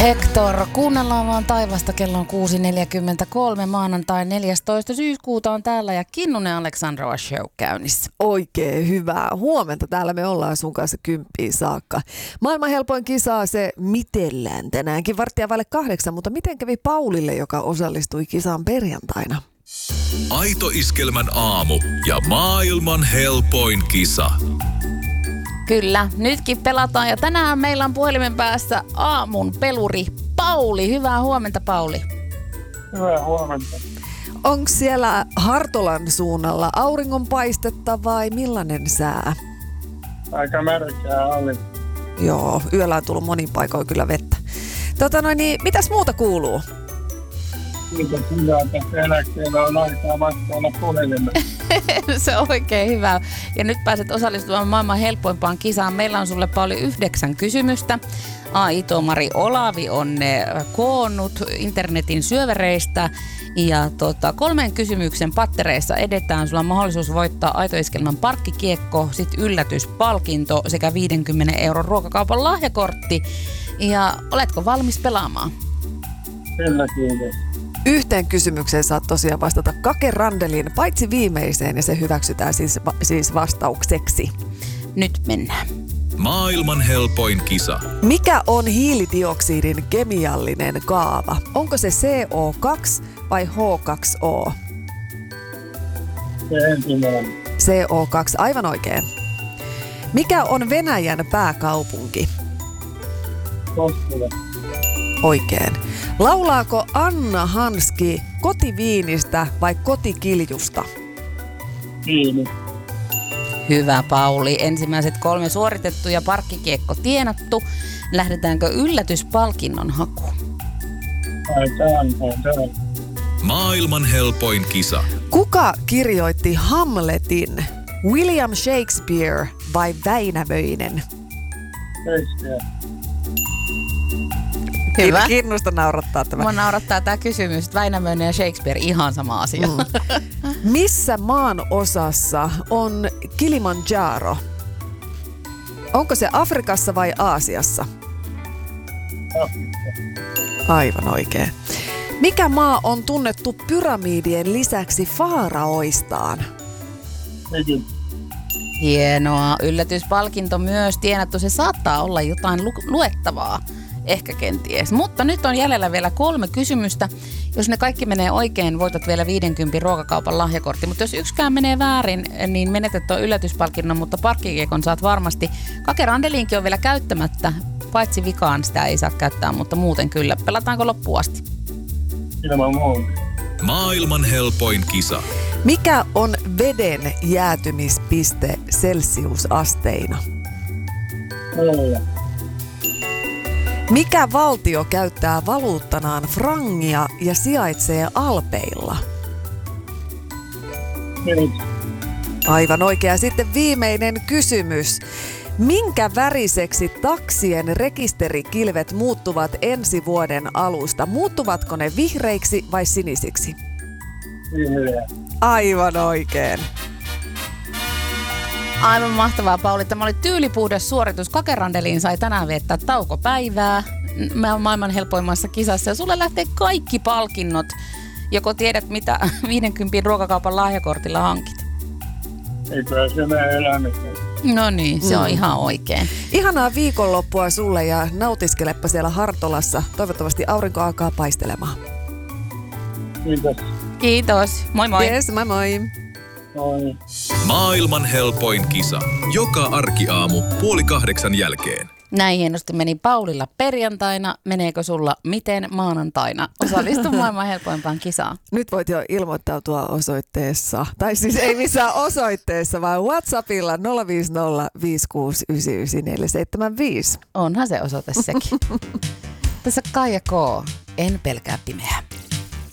Hector, kuunnellaan vaan taivasta, kello on 6.43, maanantai 14. syyskuuta on täällä ja Kinnunen Aleksandrova show käynnissä. Oikein hyvää huomenta. Täällä me ollaan sun kanssa 10 saakka. Maailman helpoin kisaa se mitellään tänäänkin 7:15, mutta miten kävi Paulille, joka osallistui kisaan perjantaina? Aito Iskelmän aamu ja maailman helpoin kisa. Kyllä, nytkin pelataan ja tänään meillä on puhelimen päässä aamun peluri Pauli. Hyvää huomenta, Pauli. Hyvää huomenta. Onko siellä Hartolan suunnalla auringonpaistetta vai millainen sää? Aika märkää oli. Joo, yöllä on tullut monin paikoin kyllä vettä. Mitäs muuta kuuluu? Kiitos hyvää, että eläkkeellä on aikaa vastailla puhelimeen. Se on oikein hyvä. Ja nyt pääset osallistumaan maailman helpoimpaan kisaan. Meillä on sulle Pauli 9 kysymystä. AI-tuomari Olavi on ne koonnut internetin syövereistä. Ja 3 kysymyksen pattereissa edetään. Sulla on mahdollisuus voittaa Aito Iskelmän parkkikiekko, sitten yllätyspalkinto sekä 50 € ruokakaupan lahjakortti. Ja oletko valmis pelaamaan? Kyllä, kiitos. 1 kysymykseen saat tosiaan vastata Kake Randelin, paitsi viimeiseen, ja se hyväksytään siis vastaukseksi. Nyt mennään. Maailman helpoin kisa. Mikä on hiilidioksidin kemiallinen kaava? Onko se CO2 vai H2O? Se ensimmäinen. CO2, aivan oikein. Mikä on Venäjän pääkaupunki? Koskela. Oikein. Laulaako Anna Hanski kotiviinistä vai kotikiljusta? Kiinni. Hyvä, Pauli. Ensimmäiset 3 suoritettu ja parkkikiekko tienattu. Lähdetäänkö yllätyspalkinnon hakuun? Aitaan. Maailman helpoin kisa. Kuka kirjoitti Hamletin? William Shakespeare vai Väinämöinen? Shakespeare. Hyvä. Kinnusta naurattaa tämä. Mua naurattaa tämä kysymys. Väinämöinen ja Shakespeare, ihan sama asia. Missä maan osassa on Kilimanjaro? Onko se Afrikassa vai Aasiassa? Afrikka. Aivan oikein. Mikä maa on tunnettu pyramidien lisäksi faaraoistaan? Egypti. Hienoa. Yllätyspalkinto myös tienattu. Se saattaa olla jotain luettavaa. Ehkä kenties. Mutta nyt on jäljellä vielä 3 kysymystä. Jos ne kaikki menee oikein, voitat vielä 50 ruokakaupan lahjakortti. Mutta jos yksikään menee väärin, niin menetät tuon yllätyspalkinnon, mutta parkkikiekon saat varmasti. Kake Randelinkin on vielä käyttämättä. Paitsi vikaan sitä ei saa käyttää, mutta muuten kyllä. Pelataanko loppuun asti? Ilman muuta. Maailman helpoin kisa. Mikä on veden jäätymispiste celsiusasteina? 4. Mikä valtio käyttää valuuttanaan frangia ja sijaitsee Alpeilla? Kiitos. Aivan oikea. Sitten viimeinen kysymys. Minkä väriseksi taksien rekisterikilvet muuttuvat ensi vuoden alusta? Muuttuvatko ne vihreiksi vai sinisiksi? Vihreä. Aivan oikein. Aivan mahtavaa, Pauli. Tämä oli tyylipuhdas suoritus. Kake Randeliin sai tänään viettää taukopäivää. Mä oon maailman helpoimmassa kisassa ja sulle lähtee kaikki palkinnot. Joko tiedät, mitä 50 ruokakaupan lahjakortilla hankit? Eikö se mene elämiseen? No niin, se on ihan oikein. Ihanaa viikonloppua sulle ja nautiskelepa siellä Hartolassa. Toivottavasti aurinko alkaa paistelemaan. Kiitos. Kiitos. Moi moi. Yes, moi moi. Moi. Maailman helpoin kisa. Joka arkiaamu 7:30 jälkeen. Näin hienosti meni Paulilla perjantaina. Meneekö sulla miten maanantaina? Osallistu maailman helpoimpaan kisaan. Nyt voit jo ilmoittautua osoitteessa, tai siis ei missään osoitteessa, vaan WhatsAppilla 050 5699475. Onhan se osoite sekin. Tässä Kaija K. En pelkää pimeää.